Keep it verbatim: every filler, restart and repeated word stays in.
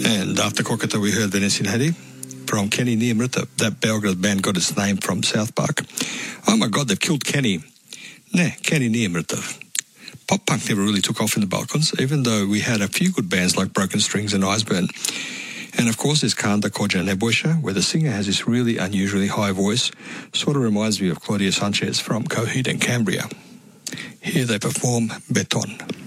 And after Kokata, we heard Venesin Hadi from Kenny Niamrita. That Belgrade band got its name from South Park. Oh my God, they've killed Kenny. Nah, Kenny Niamrita. Pop punk never really took off in the Balkans, even though we had a few good bands like Broken Strings and Iceburn. And of course there's Kanda Koja Nebojša, where the singer has this really unusually high voice. Sort of reminds me of Claudia Sanchez from Coheed and Cambria. Here they perform Beton.